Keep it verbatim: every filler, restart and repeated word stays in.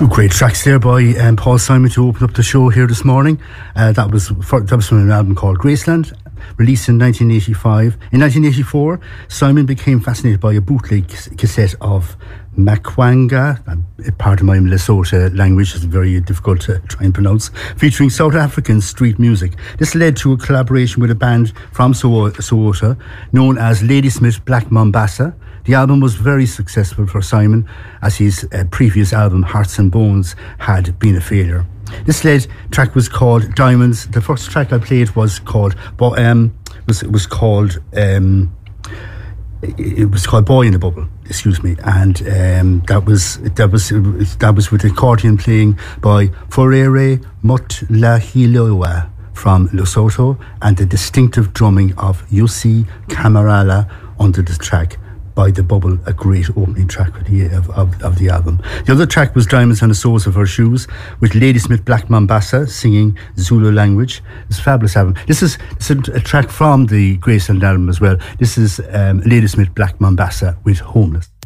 Two great tracks there by um, Paul Simon to open up the show here this morning. Uh, that was for, that was from an album called Graceland, released in nineteen eighty-five. In nineteen eighty-four, Simon became fascinated by a bootleg cassette of Makwanga, a part of my Lesotho language is very difficult to try and pronounce, featuring South African street music. This led to a collaboration with a band from Soweto known as Ladysmith Black Mombasa. The album was very successful for Simon, as his uh, previous album Hearts and Bones had been a failure. This lead track was called Diamonds. The first track I played was called um, was was called um, it was called Boy in the Bubble, excuse me, and um, that was that was that was with accordion playing by Forere Motlahiloa from Lesotho, and the distinctive drumming of Yussi Kamarala under the track by The Bubble, a great opening track of the, of, of, of the album. The other track was Diamonds on the Soles of Her Shoes, with Ladysmith Black Mombasa singing Zulu language. It's a fabulous album. This is, this is a track from the Graceland album as well. This is um, Ladysmith Black Mombasa with Homeless.